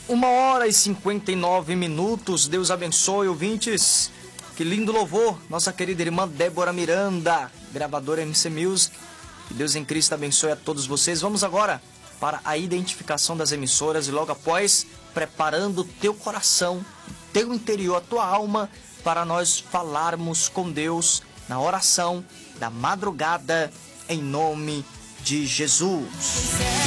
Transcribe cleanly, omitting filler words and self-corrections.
1h59. Deus abençoe, ouvintes. Que lindo louvor, nossa querida irmã Débora Miranda, gravadora MC Music. Que Deus em Cristo abençoe a todos vocês. Vamos agora para a identificação das emissoras e logo após, preparando o teu coração, o teu interior, a tua alma, para nós falarmos com Deus na oração da madrugada, em nome de Jesus.